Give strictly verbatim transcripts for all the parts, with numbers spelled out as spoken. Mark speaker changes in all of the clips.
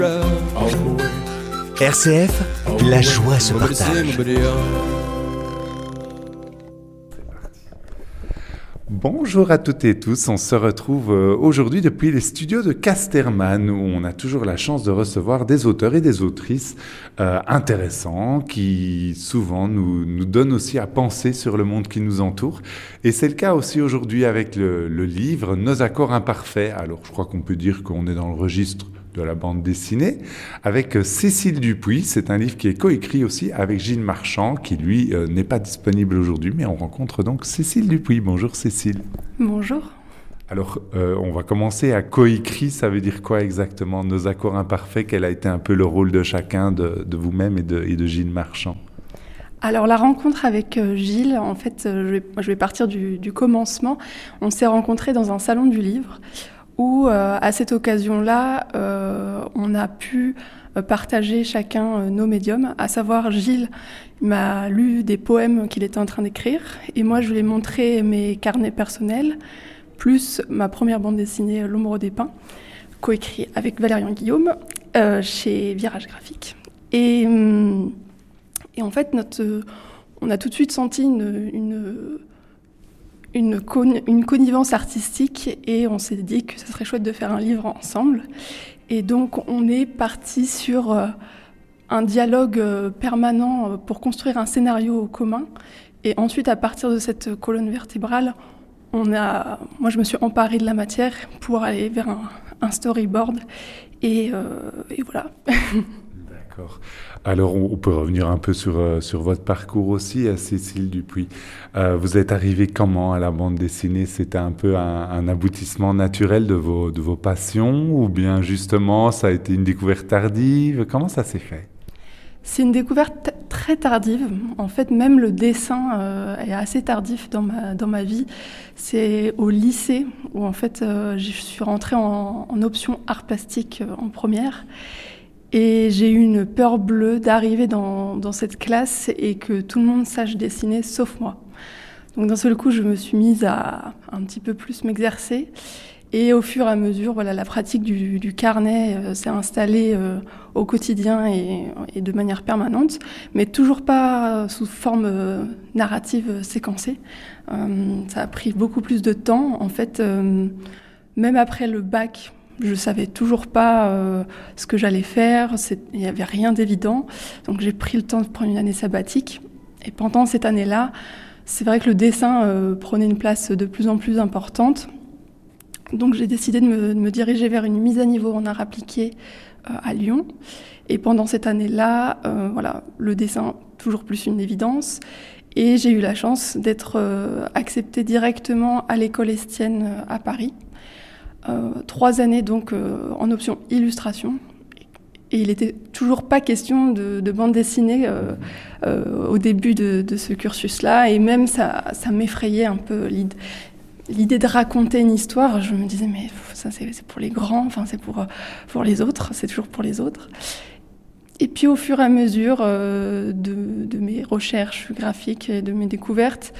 Speaker 1: R C F, la joie se partage.
Speaker 2: Bonjour à toutes et tous, on se retrouve aujourd'hui depuis les studios de Casterman où on a toujours la chance de recevoir des auteurs et des autrices euh, intéressants qui souvent nous, nous donnent aussi à penser sur le monde qui nous entoure. Et c'est le cas aussi aujourd'hui avec le, le livre Nos accords imparfaits. Alors je crois qu'on peut dire qu'on est dans le registre de la bande dessinée, avec Cécile Dupuis. C'est un livre qui est coécrit aussi avec Gilles Marchand, qui lui euh, n'est pas disponible aujourd'hui, mais on rencontre donc Cécile Dupuis. Bonjour Cécile.
Speaker 3: Bonjour.
Speaker 2: Alors, euh, on va commencer à coécrit. Ça veut dire quoi exactement, Nos accords imparfaits? Quel a été un peu le rôle de chacun, de, de vous-même et de, et de Gilles Marchand?
Speaker 3: Alors la rencontre avec Gilles, en fait, je vais, je vais partir du, du commencement. On s'est rencontrés dans un salon du livre, où euh, à cette occasion-là, euh, on a pu partager chacun euh, nos médiums, à savoir Gilles m'a lu des poèmes qu'il était en train d'écrire, et moi je lui ai montré mes carnets personnels, plus ma première bande dessinée L'ombre des pins, coécrit avec Valérian Guillaume, euh, chez Virage Graphique. Et, et en fait, notre, on a tout de suite senti une... une Une, con- une connivence artistique et on s'est dit que ce serait chouette de faire un livre ensemble. Et donc on est parti sur euh, un dialogue euh, permanent pour construire un scénario commun. Et ensuite, à partir de cette colonne vertébrale, on a, moi je me suis emparée de la matière pour aller vers un, un storyboard. Et, euh, et voilà.
Speaker 2: D'accord. Alors, on peut revenir un peu sur, euh, sur votre parcours aussi, à Cécile Dupuis. Euh, vous êtes arrivée comment à la bande dessinée? C'était un peu un, un aboutissement naturel de vos, de vos passions, ou bien justement, ça a été une découverte tardive? Comment ça s'est fait?
Speaker 3: C'est une découverte t- très tardive. En fait, même le dessin euh, est assez tardif dans ma, dans ma vie. C'est au lycée où, en fait, euh, je suis rentrée en, en option art plastique euh, en première. Et j'ai eu une peur bleue d'arriver dans, dans cette classe et que tout le monde sache dessiner, sauf moi. Donc d'un seul coup, je me suis mise à un petit peu plus m'exercer. Et au fur et à mesure, voilà, la pratique du, du carnet euh, s'est installée euh, au quotidien et, et de manière permanente, mais toujours pas sous forme euh, narrative euh, séquencée. Euh, ça a pris beaucoup plus de temps. En fait, euh, même après le bac, je savais toujours pas euh, ce que j'allais faire, il n'y avait rien d'évident. Donc j'ai pris le temps de prendre une année sabbatique. Et pendant cette année-là, c'est vrai que le dessin euh, prenait une place de plus en plus importante. Donc j'ai décidé de me, de me diriger vers une mise à niveau en art appliqué euh, à Lyon. Et pendant cette année-là, euh, voilà, le dessin, toujours plus une évidence. Et j'ai eu la chance d'être euh, acceptée directement à l'école Estienne euh, à Paris. Euh, trois années donc euh, en option illustration, et il n'était toujours pas question de, de bande dessinée euh, euh, au début de, de ce cursus-là, et même ça, ça m'effrayait un peu l'idée, l'idée de raconter une histoire. Je me disais mais ça c'est, c'est pour les grands, enfin c'est pour, pour les autres, c'est toujours pour les autres. Et puis au fur et à mesure euh, de, de mes recherches graphiques et de mes découvertes,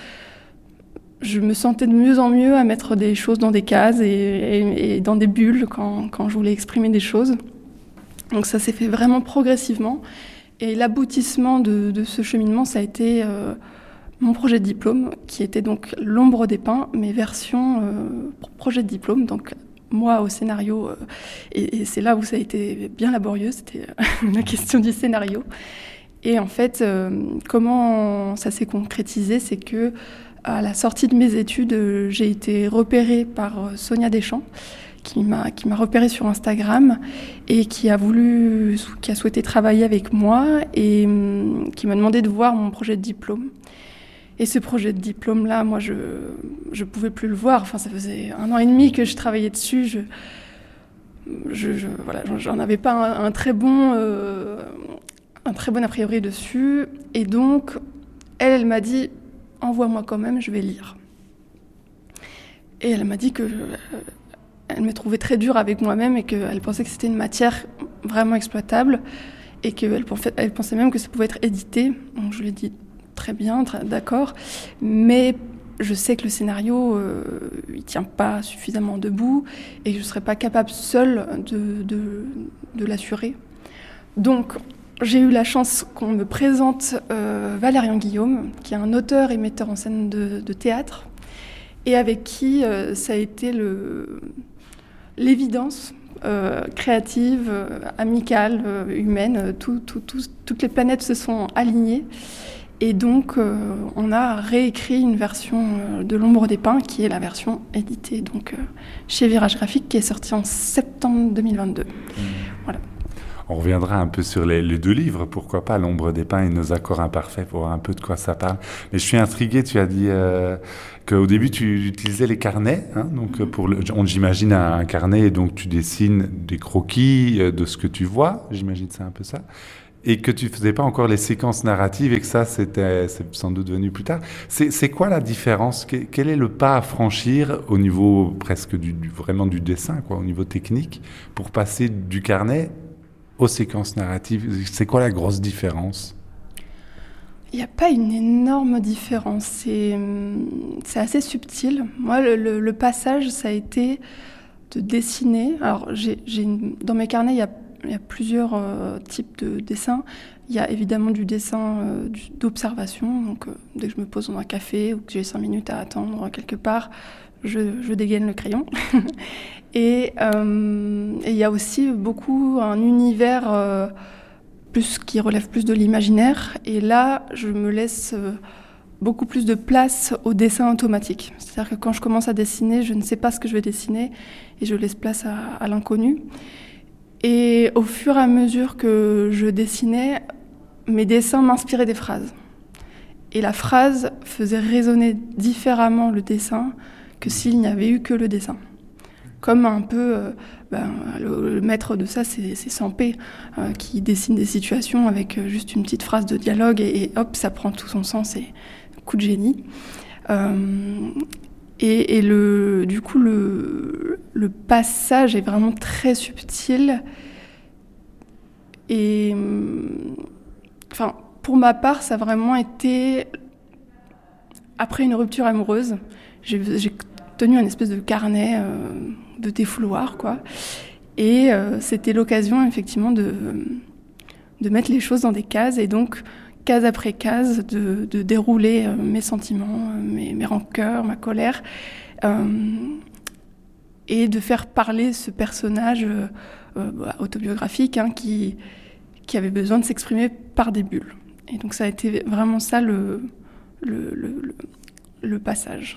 Speaker 3: je me sentais de mieux en mieux à mettre des choses dans des cases et, et, et dans des bulles quand, quand je voulais exprimer des choses. Donc ça s'est fait vraiment progressivement. Et l'aboutissement de, de ce cheminement, ça a été euh, mon projet de diplôme, qui était donc L'ombre des pins, mais version euh, projet de diplôme. Donc moi au scénario, euh, et, et c'est là où ça a été bien laborieux, c'était la question du scénario. Et en fait, euh, comment ça s'est concrétisé, c'est que à la sortie de mes études, euh, j'ai été repérée par euh, Sonia Deschamps, qui m'a, qui m'a repérée sur Instagram et qui a voulu, qui a souhaité travailler avec moi et euh, qui m'a demandé de voir mon projet de diplôme. Et ce projet de diplôme-là, moi, je je pouvais plus le voir. Enfin, ça faisait un an et demi que je travaillais dessus. Je, je, je voilà, j'en avais pas un, un très bon, euh, un très bon a priori dessus. Et donc, elle, elle m'a dit, envoie-moi quand même, je vais lire. Et elle m'a dit que euh, elle me trouvait très dure avec moi-même et qu'elle pensait que c'était une matière vraiment exploitable et qu'elle elle pensait même que ça pouvait être édité. Donc je lui ai dit très bien, très, d'accord, mais je sais que le scénario, euh, il tient pas suffisamment debout et que je serais pas capable seule de, de, de l'assurer. Donc, j'ai eu la chance qu'on me présente euh, Valérian Guillaume, qui est un auteur et metteur en scène de, de théâtre, et avec qui euh, ça a été le, l'évidence euh, créative, euh, amicale, euh, humaine. Tout, tout, tout, toutes les planètes se sont alignées. Et donc, euh, on a réécrit une version euh, de L'Ombre des Pins, qui est la version éditée donc, euh, chez Virage Graphique, qui est sortie en septembre deux mille vingt-deux. Mmh. Voilà.
Speaker 2: On reviendra un peu sur les, les deux livres, pourquoi pas, L'Ombre des Pins et Nos accords imparfaits, pour voir un peu de quoi ça parle. Mais je suis intrigué, tu as dit euh, qu'au début tu utilisais les carnets, hein, donc pour le, on j'imagine un, un carnet, et donc tu dessines des croquis euh, de ce que tu vois, j'imagine c'est un peu ça, et que tu faisais pas encore les séquences narratives, et que ça c'était, c'est sans doute venu plus tard. C'est, c'est quoi la différence ? Quel est le pas à franchir au niveau presque du, du, vraiment du dessin, quoi, au niveau technique, pour passer du carnet aux séquences narratives? C'est quoi la grosse différence ?
Speaker 3: Il n'y a pas une énorme différence, c'est, c'est assez subtil. Moi, le, le, le passage, ça a été de dessiner. Alors, j'ai, j'ai une, dans mes carnets, il y a, il y a plusieurs euh, types de dessins. Il y a évidemment du dessin euh, du, d'observation. Donc, euh, dès que je me pose dans un café ou que j'ai cinq minutes à attendre quelque part, je, je dégaine le crayon. Et euh, il y a aussi beaucoup un univers euh, plus, qui relève plus de l'imaginaire. Et là, je me laisse euh, beaucoup plus de place au dessin automatique. C'est-à-dire que quand je commence à dessiner, je ne sais pas ce que je vais dessiner et je laisse place à, à l'inconnu. Et au fur et à mesure que je dessinais, mes dessins m'inspiraient des phrases. Et la phrase faisait résonner différemment le dessin que s'il n'y avait eu que le dessin. Comme un peu, euh, ben, le, le maître de ça, c'est, c'est Sampé, euh, qui dessine des situations avec euh, juste une petite phrase de dialogue et, et hop, ça prend tout son sens, et coup de génie. Euh, et et le, du coup, le, le passage est vraiment très subtil. Et enfin, pour ma part, ça a vraiment été après une rupture amoureuse. J'ai, j'ai tenu un espèce de carnet euh, de défouloir, quoi. Et euh, c'était l'occasion, effectivement, de, de mettre les choses dans des cases. Et donc, case après case, de, de dérouler euh, mes sentiments, mes, mes rancœurs, ma colère. Euh, et de faire parler ce personnage euh, euh, autobiographique hein, qui, qui avait besoin de s'exprimer par des bulles. Et donc, ça a été vraiment ça, le, le, le, le, le passage.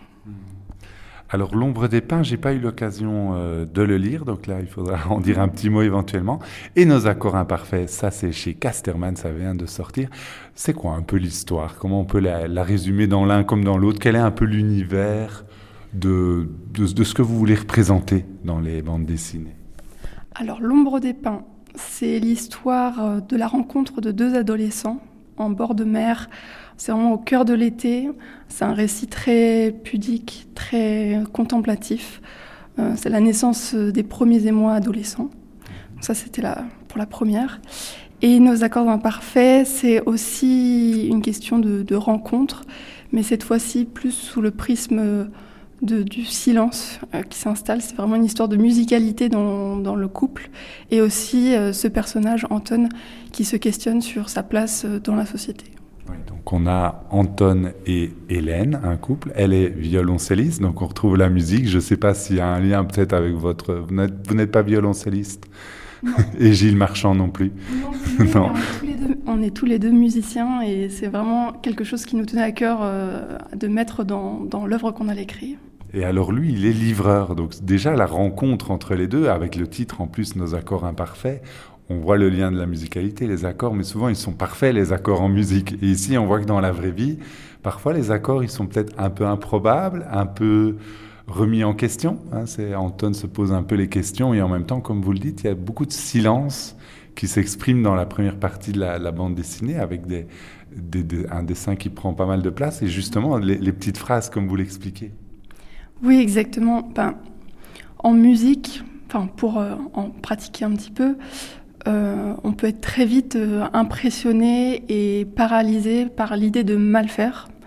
Speaker 2: Alors, L'Ombre des Pins, j'ai pas eu l'occasion euh, de le lire, donc là, il faudra en dire un petit mot éventuellement. Et Nos accords imparfaits, ça, c'est chez Casterman, ça vient de sortir. C'est quoi un peu l'histoire ? Comment on peut la, la résumer dans l'un comme dans l'autre ? Quel est un peu l'univers de, de, de ce que vous voulez représenter dans les bandes dessinées ?
Speaker 3: Alors, L'Ombre des Pins, c'est l'histoire de la rencontre de deux adolescents en bord de mer. C'est vraiment au cœur de l'été. C'est un récit très pudique, très contemplatif. Euh, c'est la naissance des premiers émois adolescents. Ça, c'était la, pour la première. Et Nos accords imparfaits, c'est aussi une question de, de rencontre, mais cette fois-ci plus sous le prisme de, du silence euh, qui s'installe. C'est vraiment une histoire de musicalité dans, dans le couple. Et aussi euh, ce personnage, Anton, qui se questionne sur sa place dans la société.
Speaker 2: Oui, donc on a Anton et Hélène, un couple. Elle est violoncelliste, donc on retrouve la musique. Je ne sais pas s'il y a un lien peut-être avec votre... Vous n'êtes, vous n'êtes pas violoncelliste ? Non. Et Gilles Marchand non plus.
Speaker 3: Non, non. On, est tous les deux, on est tous les deux musiciens et c'est vraiment quelque chose qui nous tenait à cœur euh, de mettre dans, dans l'œuvre qu'on allait créer.
Speaker 2: Et alors lui, il est livreur. Donc déjà, la rencontre entre les deux, avec le titre en plus, Nos accords imparfaits, on voit le lien de la musicalité, les accords, mais souvent ils sont parfaits, les accords en musique. Et ici, on voit que dans la vraie vie, parfois les accords, ils sont peut-être un peu improbables, un peu remis en question. Hein, c'est, Anton se pose un peu les questions et en même temps, comme vous le dites, il y a beaucoup de silence qui s'exprime dans la première partie de la, la bande dessinée avec des, des, des, un dessin qui prend pas mal de place et justement les, les petites phrases comme vous l'expliquez.
Speaker 3: Oui, exactement. Ben, en musique, enfin, pour euh, en pratiquer un petit peu, Euh, on peut être très vite euh, impressionné et paralysé par l'idée de mal faire.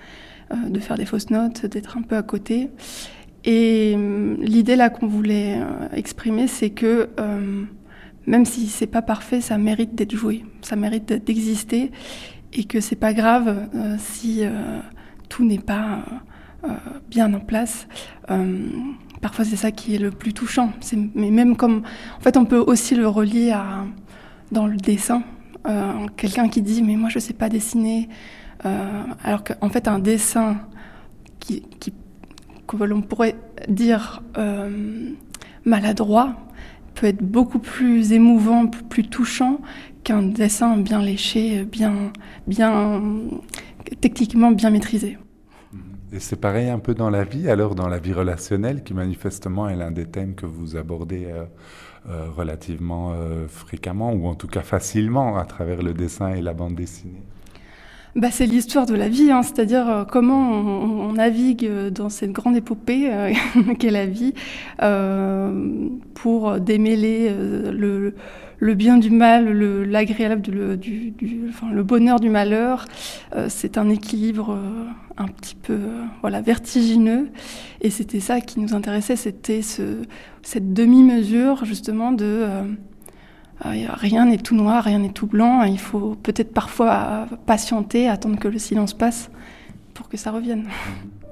Speaker 3: euh, de faire des fausses notes, d'être un peu à côté. Et euh, l'idée là qu'on voulait euh, exprimer, c'est que euh, même si c'est pas parfait, ça mérite d'être joué, ça mérite d'exister, et que c'est pas grave euh, si euh, tout n'est pas euh, bien en place. Euh, parfois c'est ça qui est le plus touchant. C'est, mais même comme, en fait, on peut aussi le relier à dans le dessin. Euh, quelqu'un qui dit mais moi je sais pas dessiner, euh, alors qu'en fait un dessin qui, qui que l'on pourrait dire euh, maladroit peut être beaucoup plus émouvant, plus touchant qu'un dessin bien léché, bien, bien techniquement bien maîtrisé.
Speaker 2: Et c'est pareil un peu dans la vie, alors dans la vie relationnelle, qui manifestement est l'un des thèmes que vous abordez euh, euh, relativement euh, fréquemment, ou en tout cas facilement à travers le dessin et la bande dessinée.
Speaker 3: Bah, c'est l'histoire de la vie, hein, c'est-à-dire euh, comment on, on navigue dans cette grande épopée euh, qu'est la vie euh, pour démêler euh, le, le bien du mal, le, l'agréable du, le, du, du, enfin, le bonheur du malheur. Euh, c'est un équilibre euh, un petit peu euh, voilà, vertigineux, et c'était ça qui nous intéressait, c'était ce, cette demi-mesure justement de... Euh, Rien n'est tout noir, rien n'est tout blanc. Il faut peut-être parfois patienter, attendre que le silence passe pour que ça revienne.